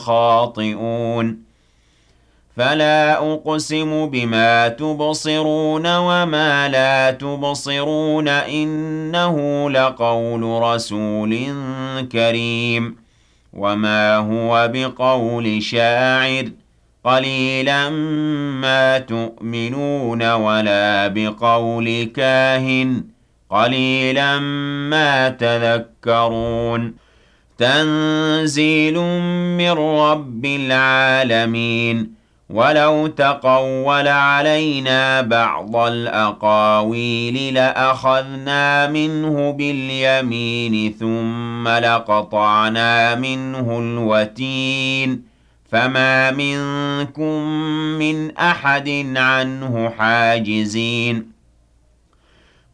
خاطئون فلا أقسم بما تبصرون وما لا تبصرون إنه لقول رسول كريم وما هو بقول شاعر قليلا ما تؤمنون ولا بقول كاهن قليلا ما تذكرون تنزيل من رب العالمين ولو تقول علينا بعض الأقاويل لأخذنا منه باليمين ثم لقطعنا منه الوتين فما منكم من أحد عنه حاجزين